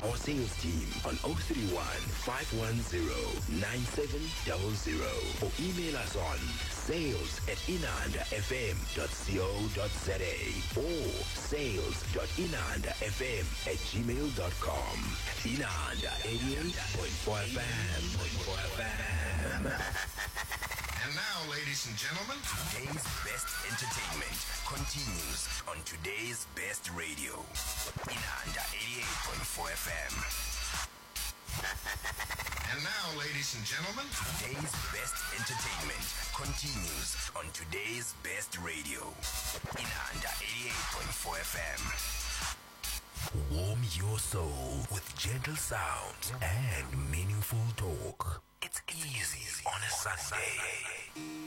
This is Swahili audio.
our sales team on 031 510 9700 or email us on sales@inandafm.co.za or sales.inandafm@gmail.com. Inanda 88.4 FM. And now, ladies and gentlemen, today's best entertainment continues on today's best radio. Inanda 88.4 FM. And now, ladies and gentlemen, today's best entertainment continues on today's best radio. Inanda 88.4 FM. Warm your soul with gentle sounds and meaningful talk. It's easy on a Sunday.